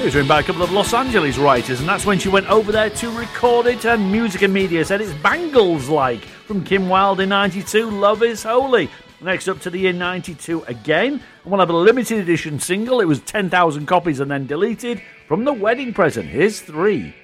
It was written by a couple of Los Angeles writers, and that's when she went over there to record it, and Music and Media said it's Bangles-like. From Kim Wilde in 92, Love is Holy. Next up to the year 92 again, and we'll have a limited edition single. It was 10,000 copies and then deleted. From The Wedding Present, here's 3.